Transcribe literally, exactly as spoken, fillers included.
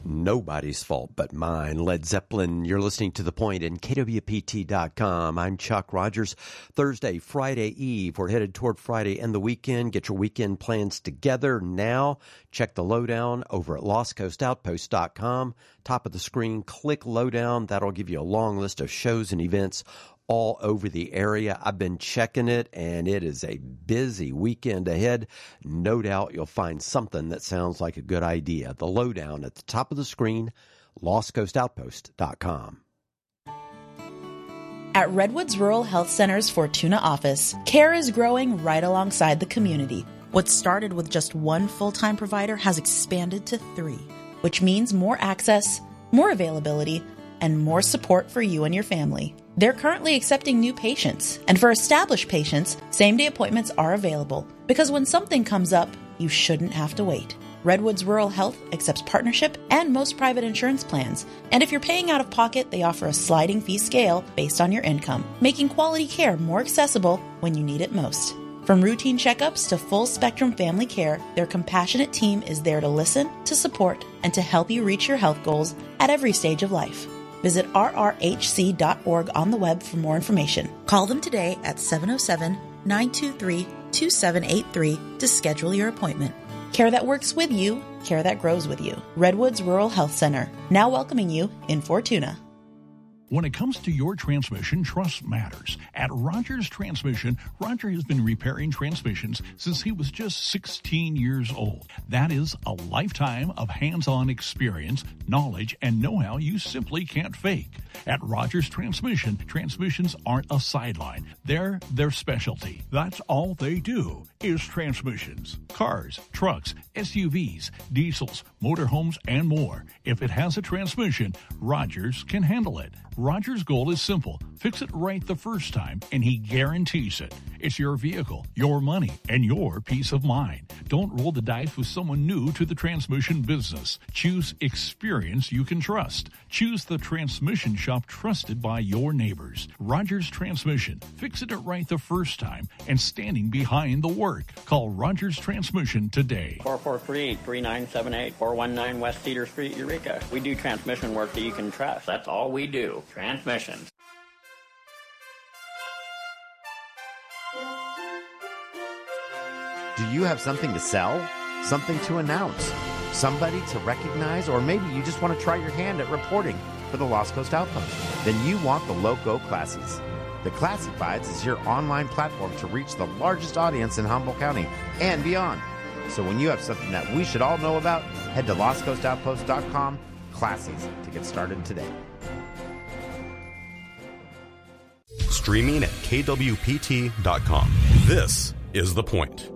Nobody's fault but mine. Led Zeppelin, you're listening to The Point in K W P T dot com. I'm Chuck Rogers. Thursday, Friday Eve. We're headed toward Friday and the weekend. Get your weekend plans together now. Check the lowdown over at lost coast outpost dot com. Top of the screen, click lowdown. That'll give you a long list of shows and events all over the area. I've been checking it, and it is a busy weekend ahead. No doubt you'll find something that sounds like a good idea. The lowdown at the top of the screen, lost coast outpost dot com. At Redwoods Rural Health Center's Fortuna office, care is growing right alongside the community. What started with just one full-time provider has expanded to three, which means more access, more availability, and more support for you and your family. They're currently accepting new patients, and for established patients, same-day appointments are available, because when something comes up, you shouldn't have to wait. Redwoods Rural Health accepts partnership and most private insurance plans, and if you're paying out of pocket, they offer a sliding fee scale based on your income, making quality care more accessible when you need it most. From routine checkups to full-spectrum family care, their compassionate team is there to listen, to support, and to help you reach your health goals at every stage of life. Visit r r h c dot org on the web for more information. Call them today at seven oh seven, nine two three, two seven eight three to schedule your appointment. Care that works with you, care that grows with you. Redwoods Rural Health Center, now welcoming you in Fortuna. When it comes to your transmission, trust matters. At Rogers Transmission, Roger has been repairing transmissions since he was just sixteen years old. That is a lifetime of hands-on experience, knowledge, and know-how you simply can't fake. At Rogers Transmission, transmissions aren't a sideline. They're their specialty. That's all they do is transmissions. Cars, trucks, S U Vs, diesels, motorhomes, and more. If it has a transmission, Rogers can handle it. Rogers' goal is simple. Fix it right the first time, and he guarantees it. It's your vehicle, your money, and your peace of mind. Don't roll the dice with someone new to the transmission business. Choose experience you can trust. Choose the transmission shop trusted by your neighbors. Rogers Transmission. Fixing it right the first time and standing behind the work. Call Rogers Transmission today. four four three, three nine seven eight, four one nine West Cedar Street, Eureka. We do transmission work that you can trust. That's all we do. Transmissions. Do you have something to sell? Something to announce? Somebody to recognize? Or maybe you just want to try your hand at reporting for the Lost Coast Outpost? Then you want the Loco Classies. The Classifieds is your online platform to reach the largest audience in Humboldt County and beyond. So when you have something that we should all know about, head to lost coast outpost dot com Classies to get started today. Streaming at K W P T dot com. This is The Point.